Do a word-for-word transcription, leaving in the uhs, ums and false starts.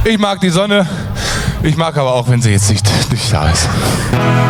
Ich mag die Sonne. Ich mag aber auch, wenn sie jetzt nicht, nicht da ist.